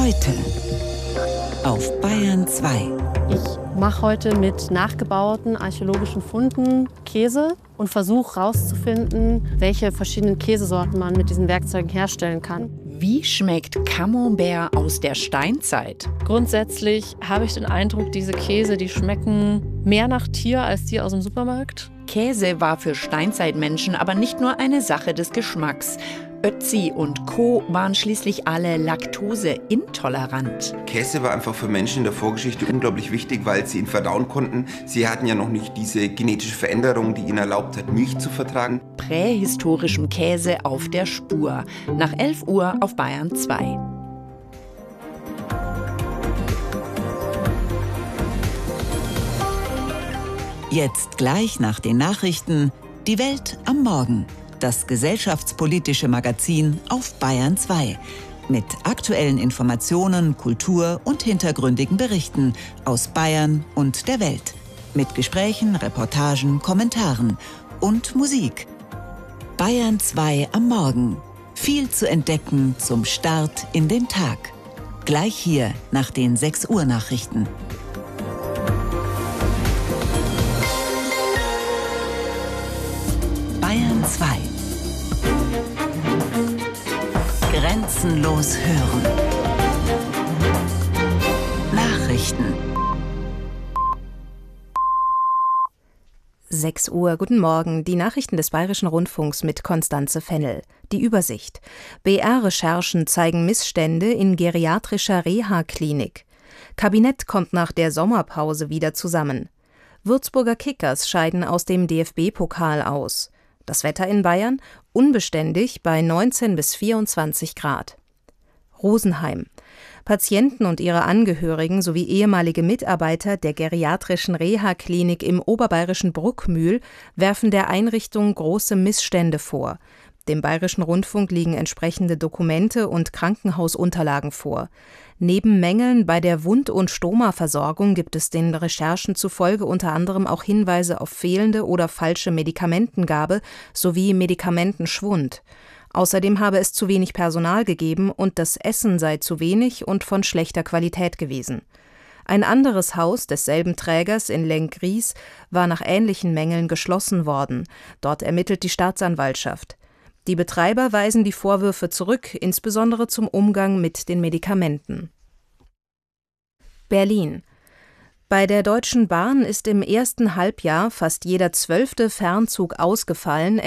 Heute auf Bayern 2. Ich mache heute mit nachgebauten archäologischen Funden Käse und versuche herauszufinden, welche verschiedenen Käsesorten man mit diesen Werkzeugen herstellen kann. Wie schmeckt Camembert aus der Steinzeit? Grundsätzlich habe ich den Eindruck, diese Käse, die schmecken mehr nach Tier als die aus dem Supermarkt. Käse war für Steinzeitmenschen aber nicht nur eine Sache des Geschmacks. Ötzi und Co. waren schließlich alle laktoseintolerant. Käse war einfach für Menschen in der Vorgeschichte unglaublich wichtig, weil sie ihn verdauen konnten. Sie hatten ja noch nicht diese genetische Veränderung, die ihnen erlaubt hat, Milch zu vertragen. Prähistorischem Käse auf der Spur. Nach 11 Uhr auf Bayern 2. Jetzt gleich nach den Nachrichten Die Welt am Morgen. Das gesellschaftspolitische Magazin auf Bayern 2. Mit aktuellen Informationen, Kultur und hintergründigen Berichten aus Bayern und der Welt. Mit Gesprächen, Reportagen, Kommentaren und Musik. Bayern 2 am Morgen. Viel zu entdecken zum Start in den Tag. Gleich hier nach den 6 Uhr Nachrichten. Bayern 2. Grenzenlos hören. Nachrichten. 6 Uhr, guten Morgen. Die Nachrichten des Bayerischen Rundfunks mit Constanze Fennel. Die Übersicht. BR-Recherchen zeigen Missstände in geriatrischer Reha-Klinik. Kabinett kommt nach der Sommerpause wieder zusammen. Würzburger Kickers scheiden aus dem DFB-Pokal aus. Das Wetter in Bayern unbeständig bei 19 bis 24 Grad. Rosenheim. Patienten und ihre Angehörigen sowie ehemalige Mitarbeiter der geriatrischen Reha-Klinik im oberbayerischen Bruckmühl werfen der Einrichtung große Missstände vor. Dem Bayerischen Rundfunk liegen entsprechende Dokumente und Krankenhausunterlagen vor. Neben Mängeln bei der Wund- und Stoma-Versorgung gibt es den Recherchen zufolge unter anderem auch Hinweise auf fehlende oder falsche Medikamentengabe sowie Medikamentenschwund. Außerdem habe es zu wenig Personal gegeben und das Essen sei zu wenig und von schlechter Qualität gewesen. Ein anderes Haus desselben Trägers in Lenggries war nach ähnlichen Mängeln geschlossen worden. Dort ermittelt die Staatsanwaltschaft. Die Betreiber weisen die Vorwürfe zurück, insbesondere zum Umgang mit den Medikamenten. Berlin. Bei der Deutschen Bahn ist im ersten Halbjahr fast jeder 12. Fernzug ausgefallen.